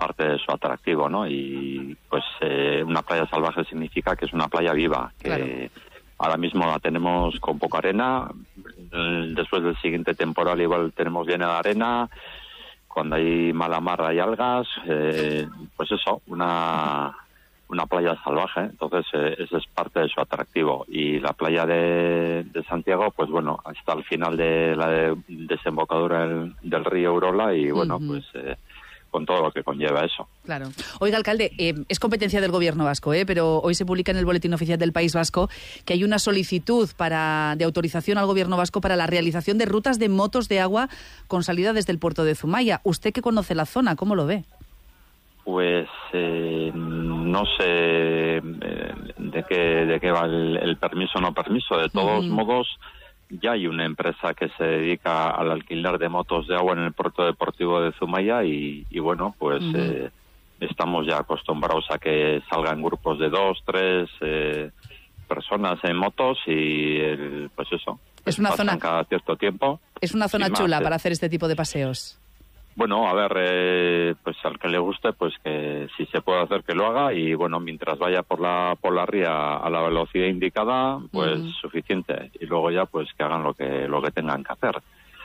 parte de su atractivo, ¿no? Y pues una playa salvaje significa que es una playa viva, que claro. Ahora mismo la tenemos con poca arena, después del siguiente temporal igual tenemos llena de arena, cuando hay mala mar hay algas, pues eso, una playa salvaje. Entonces ese es parte de su atractivo. Y la playa de Santiago, pues bueno, está al final de la desembocadura del río Urola y bueno, pues con todo lo que conlleva eso. Claro. Oiga, alcalde, es competencia del Gobierno vasco, pero hoy se publica en el Boletín Oficial del País Vasco que hay una solicitud de autorización al Gobierno vasco para la realización de rutas de motos de agua con salida desde el puerto de Zumaya. Usted que conoce la zona, ¿cómo lo ve? Pues no sé de qué va el permiso o no permiso. De todos modos, ya hay una empresa que se dedica al alquiler de motos de agua en el puerto deportivo de Zumaya y bueno, pues estamos ya acostumbrados a que salgan grupos de 2, 3 personas en motos y pues eso. Es una zona cada cierto tiempo. Es una zona chula para hacer este tipo de paseos. Bueno, a ver, pues al que le guste, pues que si se puede hacer que lo haga y bueno, mientras vaya por la ría a la velocidad indicada, pues suficiente. Y luego ya pues que hagan lo que tengan que hacer.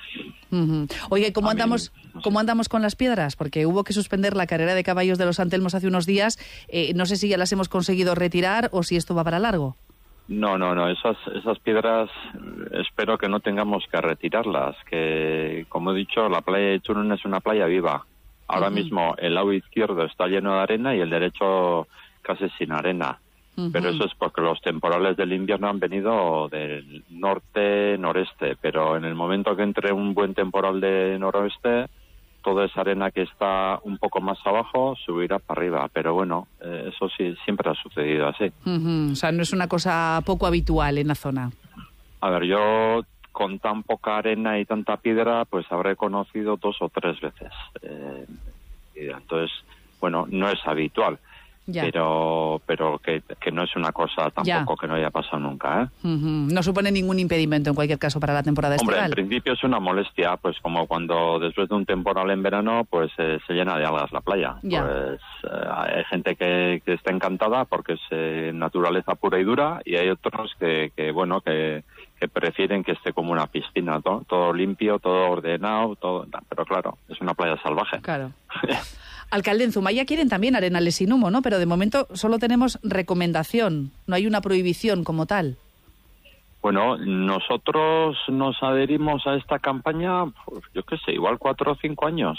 Oye, ¿cómo andamos con las piedras? Porque hubo que suspender la carrera de caballos de los San Telmos hace unos días. No sé si ya las hemos conseguido retirar o si esto va para largo. No, esas piedras espero que no tengamos que retirarlas, que como he dicho, la playa de Turun es una playa viva. Ahora mismo el lado izquierdo está lleno de arena y el derecho casi sin arena, pero eso es porque los temporales del invierno han venido del norte-noreste, pero en el momento que entre un buen temporal de noroeste, toda esa arena que está un poco más abajo subirá para arriba, pero bueno, eso sí, siempre ha sucedido así. O sea, no es una cosa poco habitual en la zona. A ver, yo con tan poca arena y tanta piedra, pues habré conocido 2 o 3 veces. Entonces, bueno, no es habitual. Ya. Pero que no es una cosa tampoco que no haya pasado nunca, ¿eh? No supone ningún impedimento en cualquier caso para la temporada estival. Hombre, en principio es una molestia, pues como cuando después de un temporal en verano, pues se llena de algas la playa. Ya. Pues hay gente que está encantada porque es naturaleza pura y dura y hay otros que prefieren que esté como una piscina, todo limpio, todo ordenado, todo, pero claro, es una playa salvaje. Claro. Alcalde, en Zumaya quieren también arenales sin humo, ¿no? Pero de momento solo tenemos recomendación, no hay una prohibición como tal. Bueno, nosotros nos adherimos a esta campaña, pues, yo qué sé, igual 4 o 5 años,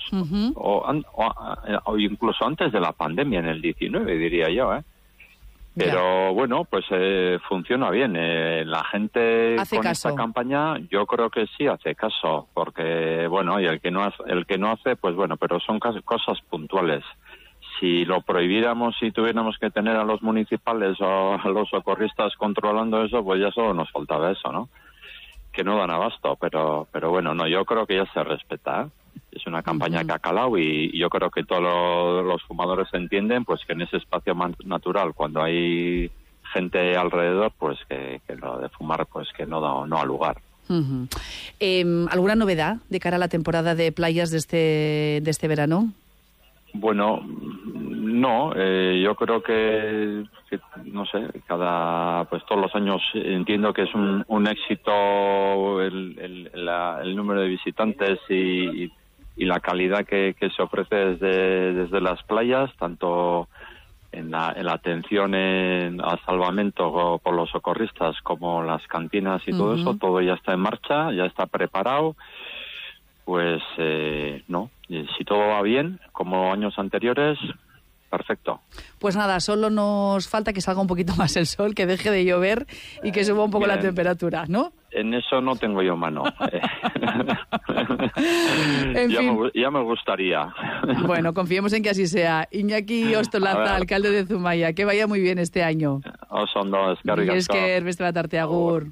o incluso antes de la pandemia, en el 19, diría yo, ¿eh? Pero bueno, pues funciona bien. La gente hace con caso. Esta campaña, yo creo que sí hace caso, porque bueno, y el que no hace, pues bueno, pero son cosas puntuales. Si lo prohibiéramos y tuviéramos que tener a los municipales o a los socorristas controlando eso, pues ya solo nos faltaba eso, ¿no? Que no dan abasto, pero bueno, no, yo creo que ya se respeta, ¿eh? Es una campaña que ha calado y yo creo que todos los fumadores entienden pues que en ese espacio natural, cuando hay gente alrededor, pues que lo de fumar pues que no da lugar. ¿Alguna novedad de cara a la temporada de playas de este verano? Bueno, no, yo creo que no sé, todos los años entiendo que es un éxito el número de visitantes y la calidad que se ofrece desde las playas, tanto en la atención al salvamento por los socorristas como las cantinas y todo eso, todo ya está en marcha, ya está preparado. Pues no, si todo va bien, como años anteriores, perfecto. Pues nada, solo nos falta que salga un poquito más el sol, que deje de llover y que suba un poco la temperatura, ¿no? En eso no tengo yo mano. Ya me gustaría. Bueno, confiemos en que así sea. Iñaki Ostolaza, alcalde de Zumaya, que vaya muy bien este año. Oso ondo, eskerrik asko. Esker, beste bat arte, agur.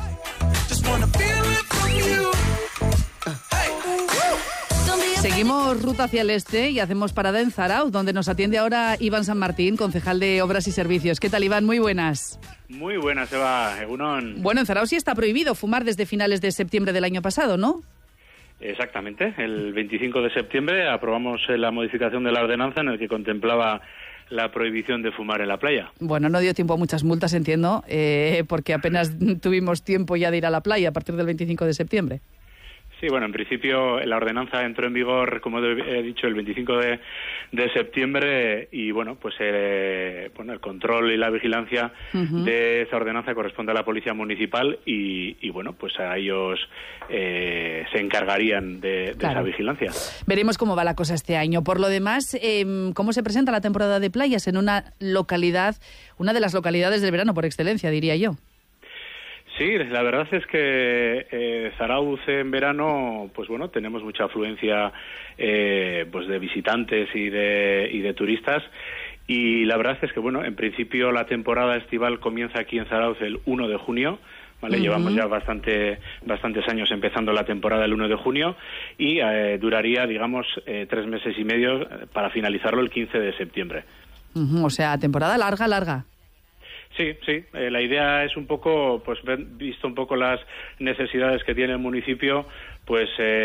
Seguimos ruta hacia el este y hacemos parada en Zarauz, donde nos atiende ahora Iván San Martín, concejal de Obras y Servicios. ¿Qué tal, Iván? Muy buenas. Muy buenas, Eva. Egunon. Bueno, en Zarauz sí está prohibido fumar desde finales de septiembre del año pasado, ¿no? Exactamente. El 25 de septiembre aprobamos la modificación de la ordenanza en el que contemplaba la prohibición de fumar en la playa. Bueno, no dio tiempo a muchas multas, entiendo, porque apenas tuvimos tiempo ya de ir a la playa a partir del 25 de septiembre. Sí, bueno, en principio la ordenanza entró en vigor, como he dicho, el 25 de septiembre y, bueno, pues el control y la vigilancia de esa ordenanza corresponde a la Policía Municipal y bueno, pues a ellos se encargarían de esa vigilancia. Veremos cómo va la cosa este año. Por lo demás, ¿cómo se presenta la temporada de playas en una localidad, una de las localidades del verano por excelencia, diría yo? Sí, la verdad es que Zarauz en verano, pues bueno, tenemos mucha afluencia pues de visitantes y de turistas. Y la verdad es que, bueno, en principio la temporada estival comienza aquí en Zarauz el 1 de junio. ¿Vale? Llevamos ya bastantes años empezando la temporada el 1 de junio y duraría, digamos, 3 meses y medio para finalizarlo el 15 de septiembre. O sea, temporada larga. Sí. La idea es un poco, pues visto un poco las necesidades que tiene el municipio, pues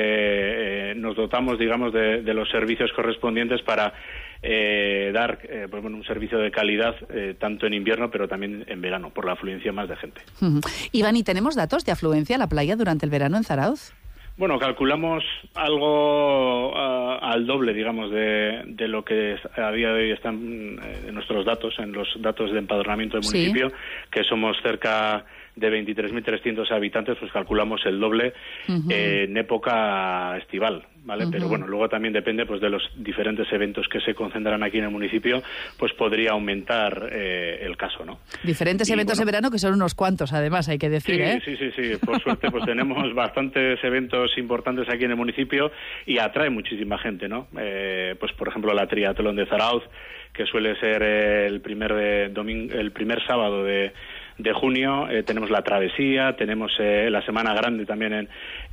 nos dotamos, digamos, de los servicios correspondientes para dar pues bueno, un servicio de calidad tanto en invierno, pero también en verano, por la afluencia más de gente. Iván, ¿y tenemos datos de afluencia a la playa durante el verano en Zarauz? Bueno, calculamos algo al doble, digamos, de lo que a día de hoy están en nuestros datos, en los datos de empadronamiento del municipio, que somos cerca de 23.300 habitantes, pues calculamos el doble en época estival, ¿vale? Pero bueno, luego también depende pues de los diferentes eventos que se concentran aquí en el municipio, pues podría aumentar el caso, ¿no? Diferentes eventos de verano que son unos cuantos, además, hay que decir, Sí. Por suerte, pues tenemos bastantes eventos importantes aquí en el municipio y atrae muchísima gente, ¿no? Pues por ejemplo la triatlón de Zarauz, que suele ser el primer sábado de junio, tenemos la travesía, tenemos la Semana Grande también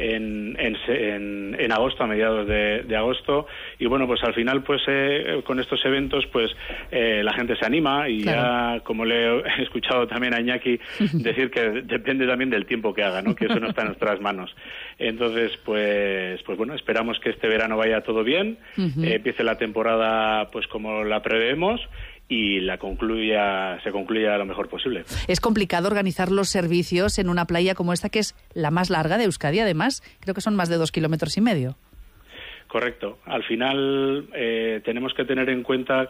en agosto, a mediados de agosto, y bueno, pues al final pues con estos eventos pues la gente se anima y ya, como le he escuchado también a Iñaki decir, que depende también del tiempo que haga, ¿no? Que eso no está en nuestras manos. Entonces pues bueno, esperamos que este verano vaya todo bien, empiece la temporada pues como la prevemos y se concluya lo mejor posible. Es complicado organizar los servicios en una playa como esta, que es la más larga de Euskadi, además. Creo que son más de 2,5 kilómetros. Correcto. Al final tenemos que tener en cuenta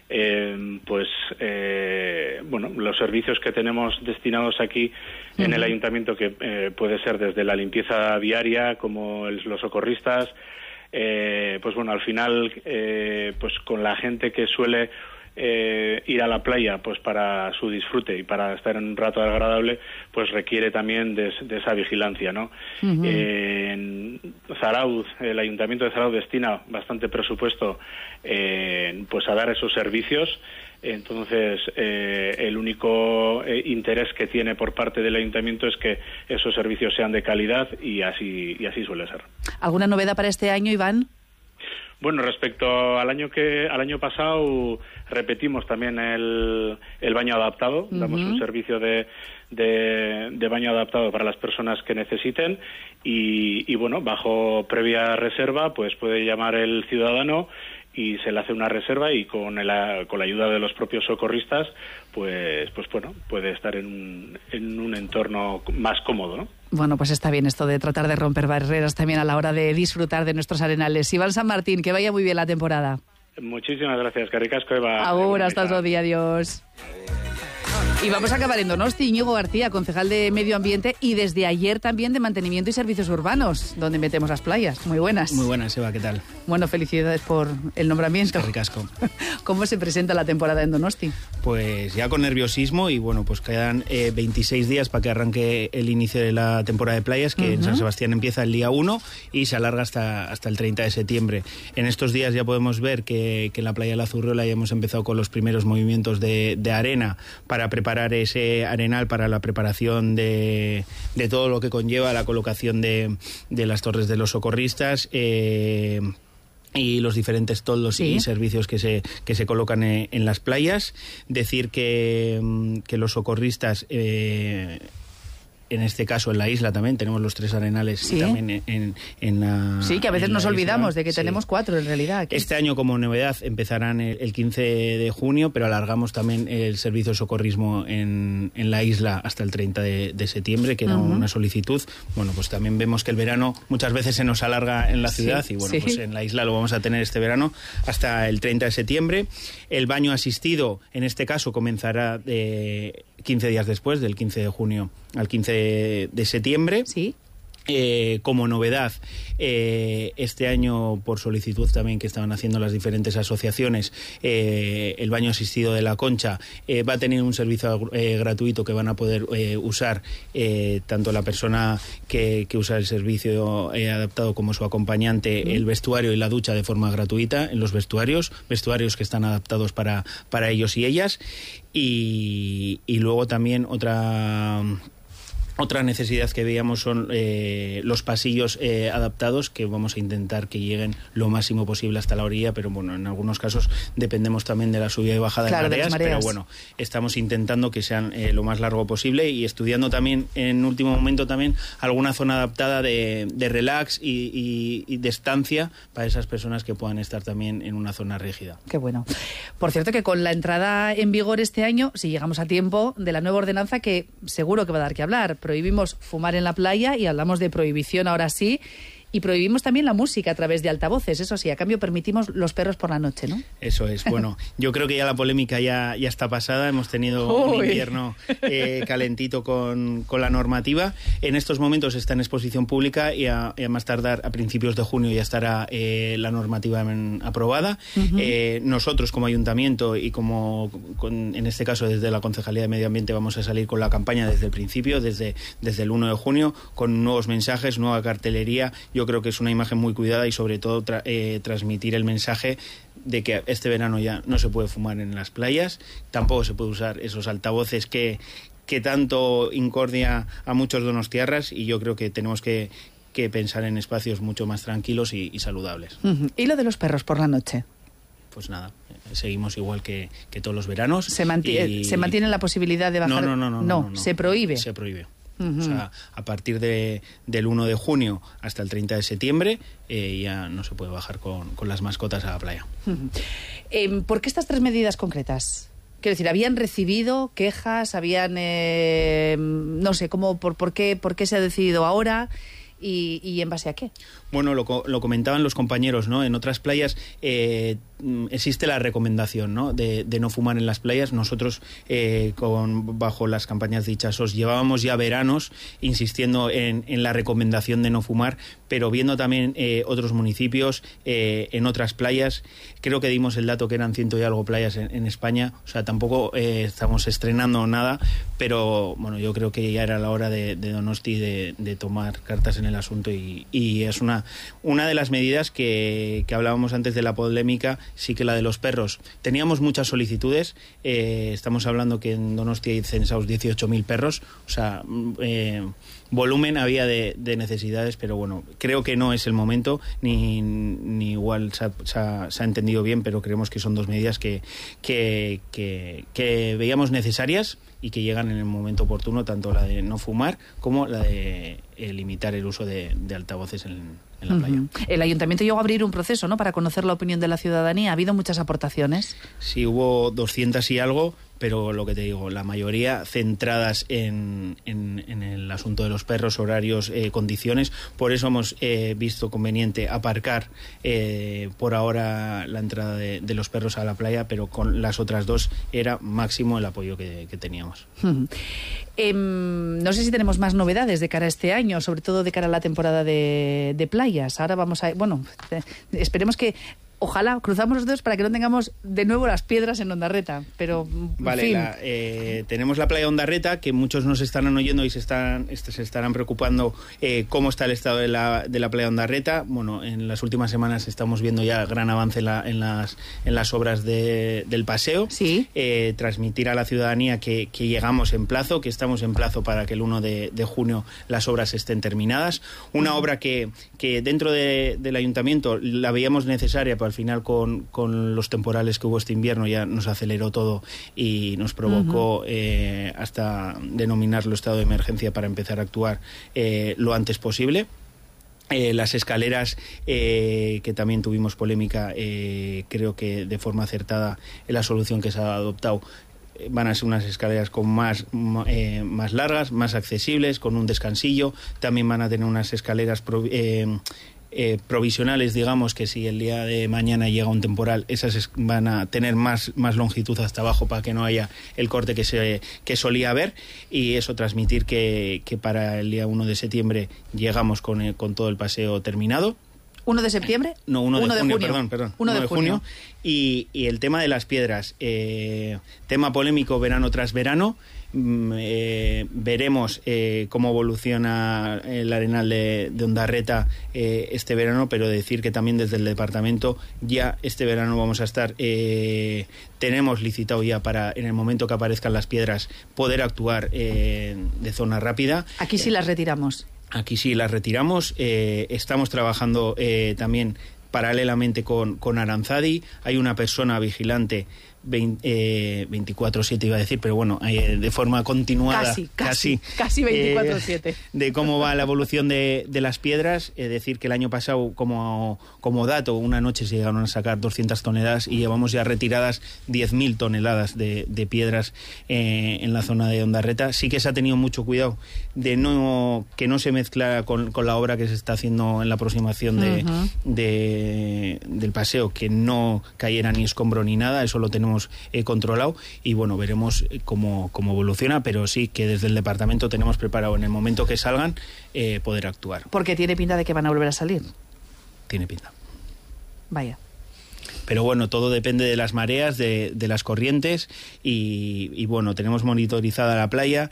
los servicios que tenemos destinados aquí en el ayuntamiento, que puede ser desde la limpieza viaria, como los socorristas, pues bueno, al final pues con la gente que suele ir a la playa pues para su disfrute y para estar en un rato agradable, pues requiere también de esa vigilancia, ¿no? En Zarauz, el Ayuntamiento de Zarauz destina bastante presupuesto pues a dar esos servicios. Entonces el único interés que tiene por parte del Ayuntamiento es que esos servicios sean de calidad y así suele ser. ¿Alguna novedad para este año, Iván? Bueno, respecto al año pasado, repetimos también el baño adaptado. Damos un servicio de baño adaptado para las personas que necesiten y bueno, bajo previa reserva, pues puede llamar el ciudadano y se le hace una reserva y con la ayuda de los propios socorristas, pues bueno, puede estar en un entorno más cómodo, ¿no? Bueno, pues está bien esto de tratar de romper barreras también a la hora de disfrutar de nuestros arenales. Iván San Martín, que vaya muy bien la temporada. Muchísimas gracias, Carricasco, Eva. Agur, hasta otro día, adiós. Y vamos a acabar en Donosti. Íñigo García, concejal de Medio Ambiente y desde ayer también de Mantenimiento y Servicios Urbanos, donde metemos las playas. Muy buenas. Muy buenas, Eva, ¿qué tal? Bueno, felicidades por el nombramiento. Ricasco. ¿Cómo se presenta la temporada en Donosti? Pues ya con nerviosismo y bueno, pues quedan 26 días para que arranque el inicio de la temporada de playas, que en San Sebastián empieza el día 1 y se alarga hasta el 30 de septiembre. En estos días ya podemos ver que en la playa de la Zurriola ya hemos empezado con los primeros movimientos de arena para preparar ese arenal para la preparación de todo lo que conlleva la colocación de las torres de los socorristas y los diferentes toldos y servicios que se colocan en las playas. Decir que los socorristas en este caso en la isla también tenemos los 3 arenales, ¿sí? Y también en la... Sí, que a veces nos olvidamos de que sí. Tenemos 4 en realidad. Aquí. Este año, como novedad, empezarán el 15 de junio, pero alargamos también el servicio de socorrismo en la isla hasta el 30 de septiembre, que era una solicitud. Bueno, pues también vemos que el verano muchas veces se nos alarga en la ciudad, y bueno, pues en la isla lo vamos a tener este verano hasta el 30 de septiembre. El baño asistido, en este caso, comenzará 15 días después, del 15 de junio al 15 de septiembre. Sí. Como novedad, este año, por solicitud también que estaban haciendo las diferentes asociaciones, el baño asistido de La Concha va a tener un servicio gratuito que van a poder usar tanto la persona que usa el servicio adaptado como su acompañante, el vestuario y la ducha de forma gratuita en los vestuarios que están adaptados para ellos y ellas. Y luego también otra necesidad que veíamos son los pasillos adaptados, que vamos a intentar que lleguen lo máximo posible hasta la orilla, pero bueno, en algunos casos dependemos también de la subida y bajada de mareas, pero bueno, estamos intentando que sean lo más largo posible, y estudiando también en último momento también alguna zona adaptada de relax y de estancia para esas personas que puedan estar también en una zona rígida. Qué bueno. Por cierto, que con la entrada en vigor este año, si llegamos a tiempo, de la nueva ordenanza, que seguro que va a dar que hablar, prohibimos fumar en la playa, y hablamos de prohibición ahora sí, y prohibimos también la música a través de altavoces, eso sí, a cambio permitimos los perros por la noche, ¿no? Eso es, bueno, yo creo que ya la polémica ya está pasada, hemos tenido un invierno calentito con la normativa. En estos momentos está en exposición pública, y a más tardar a principios de junio ya estará la normativa aprobada. Nosotros como ayuntamiento y en este caso desde la Concejalía de Medio Ambiente vamos a salir con la campaña desde el principio, desde el 1 de junio, con nuevos mensajes, nueva cartelería. Yo creo que es una imagen muy cuidada, y sobre todo transmitir el mensaje de que este verano ya no se puede fumar en las playas, tampoco se puede usar esos altavoces que tanto incordia a muchos donostiarras, y yo creo que tenemos que pensar en espacios mucho más tranquilos y saludables. ¿Y lo de los perros por la noche? Pues nada, seguimos igual que todos los veranos. ¿Se mantiene la posibilidad de bajar? No, se prohíbe. Se prohíbe. O sea, a partir del 1 de junio hasta el 30 de septiembre ya no se puede bajar con las mascotas a la playa. ¿Por qué estas 3 medidas concretas? Quiero decir, ¿habían recibido quejas? No sé, ¿por qué se ha decidido ahora? ¿Y en base a qué? Bueno, lo comentaban los compañeros, ¿no? En otras playas existe la recomendación, ¿no? de no fumar en las playas. Nosotros, bajo las campañas de Itxasos, llevábamos ya veranos insistiendo en la recomendación de no fumar, pero viendo también otros municipios, en otras playas, creo que dimos el dato que eran 100 y algo playas en España. O sea, tampoco estamos estrenando nada, pero bueno, yo creo que ya era la hora de Donosti de tomar cartas en el asunto, y es una de las medidas que hablábamos antes de la polémica. Sí que la de los perros, teníamos muchas solicitudes, estamos hablando que en Donostia hay censados 18.000 perros, o sea, volumen había de necesidades, pero bueno, creo que no es el momento, ni igual se ha entendido bien, pero creemos que son 2 medidas que veíamos necesarias y que llegan en el momento oportuno, tanto la de no fumar como la de limitar el uso de altavoces en la playa. El ayuntamiento llegó a abrir un proceso, ¿no?, para conocer la opinión de la ciudadanía. ¿Ha habido muchas aportaciones? Sí, hubo 200 y algo, pero lo que te digo, la mayoría centradas en el asunto de los perros, horarios, condiciones. Por eso hemos visto conveniente aparcar por ahora la entrada de los perros a la playa, pero con las otras 2 era máximo el apoyo que teníamos. No sé si tenemos más novedades de cara a este año, sobre todo de cara a la temporada de playas. Ahora vamos a... Bueno, esperemos que... Ojalá, cruzamos los dedos para que no tengamos de nuevo las piedras en Ondarreta, pero... Vale, tenemos la playa Ondarreta, que muchos nos estarán oyendo y se estarán preocupando cómo está el estado de la playa Ondarreta. Bueno, en las últimas semanas estamos viendo ya gran avance en las obras del paseo. Sí. Transmitir a la ciudadanía que llegamos en plazo, que estamos en plazo para que el 1 de junio las obras estén terminadas. Una obra que dentro del ayuntamiento la veíamos necesaria al final con los temporales que hubo este invierno ya nos aceleró todo y nos provocó hasta denominarlo estado de emergencia para empezar a actuar lo antes posible. Las escaleras, que también tuvimos polémica, creo que de forma acertada en la solución que se ha adoptado, van a ser unas escaleras con más largas, más accesibles, con un descansillo. También van a tener unas escaleras provisionales, digamos, que si el día de mañana llega un temporal, esas van a tener más longitud hasta abajo para que no haya el corte que solía haber, y eso transmitir que para el día 1 de septiembre llegamos con todo el paseo terminado. ¿1 de septiembre? No, 1 de junio, junio. perdón. 1 de junio. Y el tema de las piedras, tema polémico verano tras verano. Veremos cómo evoluciona el Arenal de Ondarreta este verano, pero decir que también desde el departamento ya este verano vamos a estar, tenemos licitado ya para, en el momento que aparezcan las piedras, poder actuar de zona rápida. Aquí sí las retiramos. Aquí sí las retiramos. Estamos trabajando también paralelamente con Aranzadi. Hay una persona vigilante 24/7 iba a decir, pero bueno, de forma continuada, casi 24/7 de cómo va la evolución de las piedras. Decir que el año pasado, como dato, una noche se llegaron a sacar 200 toneladas y llevamos ya retiradas 10.000 toneladas de piedras en la zona de Ondarreta. Sí que se ha tenido mucho cuidado de que no se mezclara con la obra que se está haciendo en la aproximación del paseo, que no cayera ni escombro ni nada. Eso lo tenemos controlado y bueno, veremos cómo evoluciona, pero sí que desde el departamento tenemos preparado en el momento que salgan poder actuar. Porque tiene pinta de que van a volver a salir. Tiene pinta. Vaya. Pero bueno, todo depende de las mareas, de las corrientes y bueno, tenemos monitorizada la playa.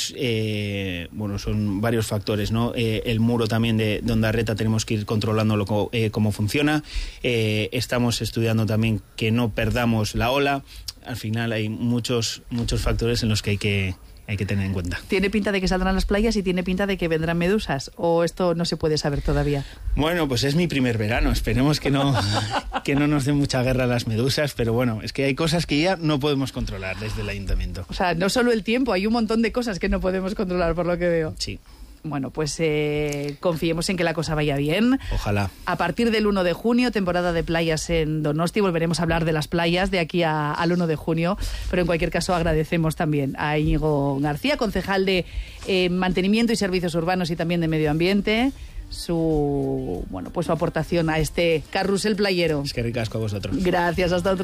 Son varios factores, ¿no? El muro también de Ondarreta tenemos que ir controlándolo cómo funciona. Estamos estudiando también que no perdamos la ola. Al final hay muchos factores en los que hay que tener en cuenta. ¿Tiene pinta de que saldrán las playas y tiene pinta de que vendrán medusas? ¿O esto no se puede saber todavía? Bueno, pues es mi primer verano. Esperemos que no nos den mucha guerra las medusas, pero bueno, es que hay cosas que ya no podemos controlar desde el ayuntamiento. O sea, no solo el tiempo, hay un montón de cosas que no podemos controlar, por lo que veo. Sí. Bueno, pues confiemos en que la cosa vaya bien. Ojalá. A partir del 1 de junio, temporada de playas en Donosti. Volveremos a hablar de las playas de aquí al 1 de junio. Pero en cualquier caso agradecemos también a Íñigo García, concejal de Mantenimiento y Servicios Urbanos y también de Medio Ambiente, su aportación a este carrusel playero. Es que ricasco a vosotros. Gracias, hasta otro.